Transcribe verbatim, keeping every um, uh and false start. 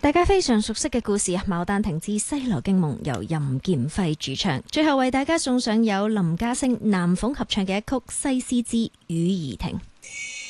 大家非常熟悉嘅故事啊，《牡丹亭之西羅驚夢》由任劍輝主唱，最後為大家送上有林家聲、南鳳合唱嘅一曲《西施之雨兒亭》。